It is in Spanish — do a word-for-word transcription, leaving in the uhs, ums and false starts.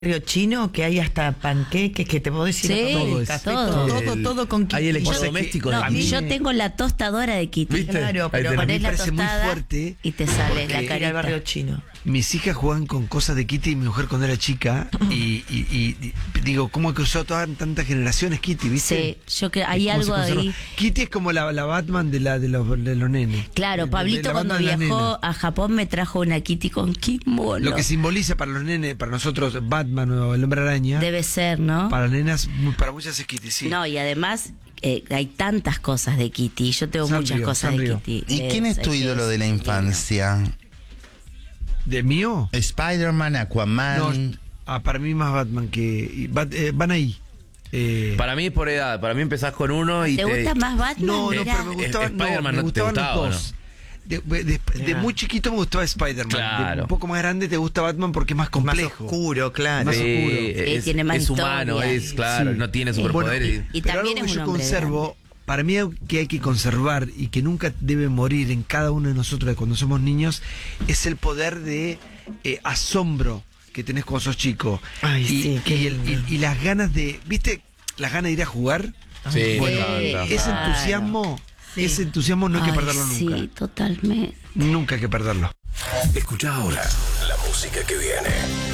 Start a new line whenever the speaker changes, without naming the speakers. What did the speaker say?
barrio chino que hay hasta panqueques que te puedo decir
Sí,
todo,
todo,
café,
todo.
todo, todo,
El-
todo con Kitty.
hay el
Yo-
electrodoméstico
No,
de
y
Kitty.
yo tengo la tostadora de Kitty.
¿Viste?
Claro,
Ahí
pero
tenés.
Ponés
A mí
la
me parece muy
tostada
fuerte,
y te sale
porque
la
ir al
carita.
barrio chino.
Mis hijas juegan con cosas de Kitty y mi mujer cuando era chica y, y- y- y digo, ¿cómo ha cruzado todas tantas generaciones Kitty, viste?
Sí, yo creo hay
¿Cómo se
algo
conserva?
ahí.
Kitty es como la, la Batman de, la, de, los, de los nenes.
Claro,
De- de
Pablito
la
cuando
Batman de la
viajó
nena.
a Japón me trajo una Kitty con Kid Mono.
Lo que simboliza para los nenes, para nosotros Batman o el Hombre Araña,
Debe ser, ¿no?
para nenas, muy- para muchas es Kitty, sí.
No, y además eh, hay tantas cosas de Kitty. Yo tengo
Sanrio,
muchas cosas
Sanrio.
de Kitty.
¿Y quién es tu ídolo de la infancia?
¿De mío?
Spider-Man, Aquaman.
No, ah, para mí más Batman que... y Bat- eh, van ahí. Eh,
Para mí es por edad. Para mí empezás con uno y
¿Te
te...
gusta más Batman?
no, no,
Mirá.
pero me gustaban, no,
Spider-Man
me
no te
gustaban
gustaba,
los
¿o
dos. De, de- de- de muy chiquito me gustaba Spider-Man.
Claro.
De un poco más grande te gusta Batman porque es más
Más
complejo.
oscuro, claro.
Más
Sí,
oscuro.
es,
tiene más
es humano,
historia.
es claro,
Sí.
no tiene
Y-
superpoderes.
Y
Pero
también
algo
es
que
un
yo
hombre
conservo, para mí algo que hay que conservar y que nunca debe morir en cada uno de nosotros de cuando somos niños, es el poder de eh, asombro que tenés cuando sos chico.
Ay,
y,
sí, qué
y el-
lindo.
y- y las ganas de, ¿viste? Las ganas de ir a jugar.
Sí,
Bueno,
me encanta.
ese
Claro.
entusiasmo,
Sí.
ese entusiasmo no hay que
Ay,
perderlo
sí,
nunca.
totalmente.
Nunca hay que perderlo.
Escucha ahora la música que viene.